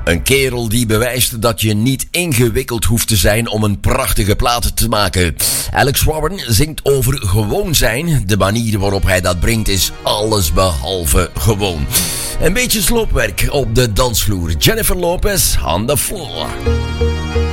Een kerel die bewijst dat je niet ingewikkeld hoeft te zijn om een prachtige plaat te maken. Alex Warren zingt over gewoon zijn. De manier waarop hij dat brengt is allesbehalve gewoon. Een beetje sloopwerk op de dansvloer. Jennifer Lopez on the floor.